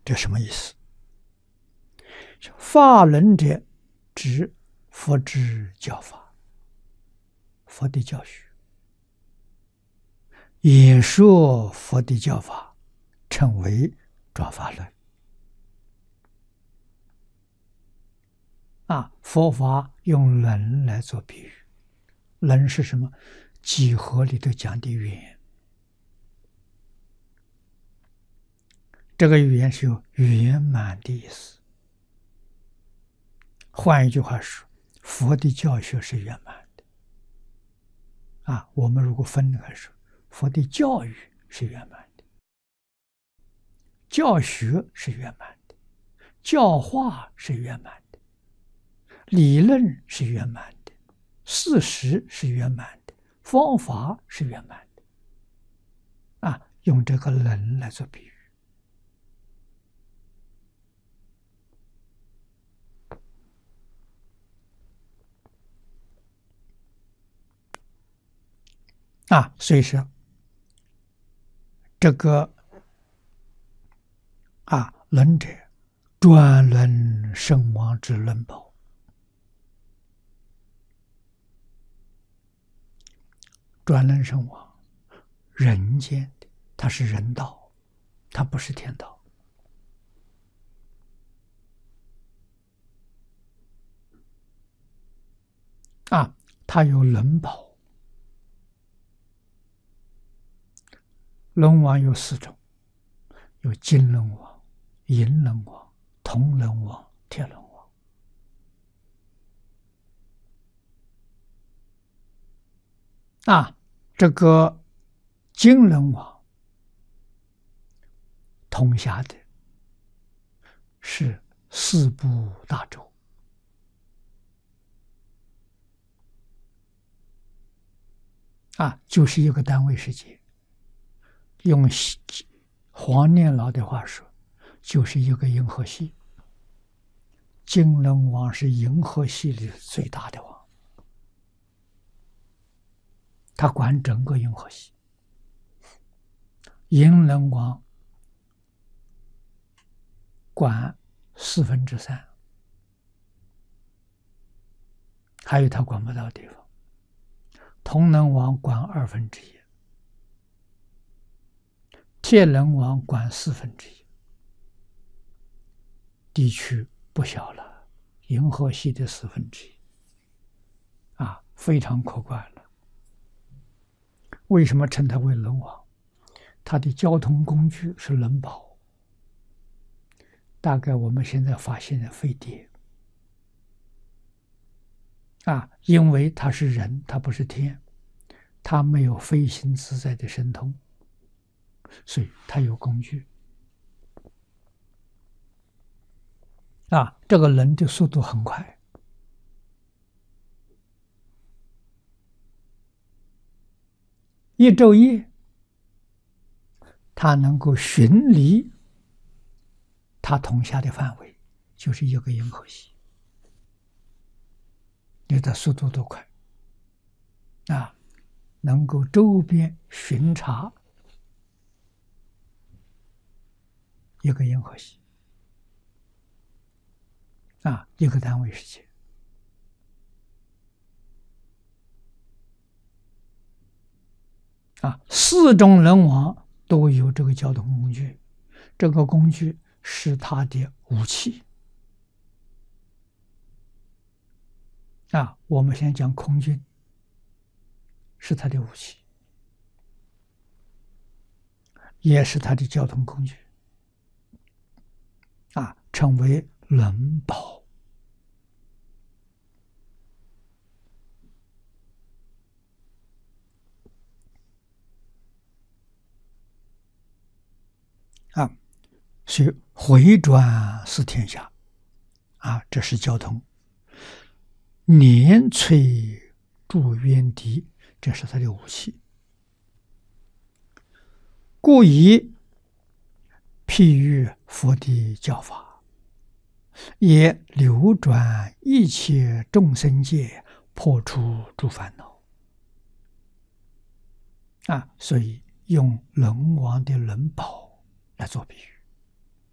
这什么意思？法轮者，指佛之教法，佛的教学，演说佛的教法，称为转法轮。佛法用轮来做比喻，轮是什么？几何里头讲的圆。这个圆是有圆满的意思。换一句话说，佛的教学是圆满的。我们如果分开说，佛的教育是圆满的，教学是圆满的，教化是圆满的，理论是圆满的，事实是圆满的，方法是圆满的。用这个人来做比喻。所以说这个轮者，转轮圣王之轮宝。转轮圣王，人间的，他是人道，他不是天道。他有轮宝。轮王有4种，有金轮王、银轮王、铜轮王、铁轮王。这个金轮王统辖的是4部大洲。就是一个单位世界。用黄念老的话说，就是一个银河系。金轮王是银河系里最大的王，他管整个银河系。银轮王管3/4，还有他管不到的地方。铜轮王管1/2，铁轮王管1/4，地区不小了，银河系的1/4，非常可观了。为什么称他为轮王？他的交通工具是轮宝，大概我们现在发现的飞碟。因为他是人，他不是天，他没有飞行自在的神通，所以他有工具。这个人的速度很快，一昼夜，他能够巡离他统辖的范围，就是一个银河系。你的速度多快能够周边巡查一个银河系一个单位世界。4种人王都有这个交通工具，这个工具是他的武器。我们先讲空军，是他的武器，也是他的交通工具，称为轮宝。所以回转是天下，这是交通。连摧诸冤敌，这是他的武器。故以譬喻佛的教法，也流转一切众生界，破除诸烦恼。所以用轮王的轮宝来做比喻。